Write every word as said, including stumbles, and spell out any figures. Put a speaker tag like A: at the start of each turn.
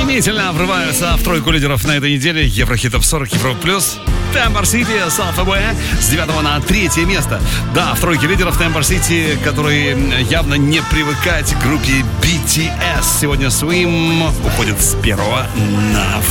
A: Стремительно врываются в тройку лидеров на этой неделе Еврохит Топ сорок, Европа Плюс. Темпор Сити с Alpha Boy с девятого на третье место. Да, в тройке лидеров Темпор Сити, который явно не привыкать к группе би ти эс. Сегодня Swim уходит с первого на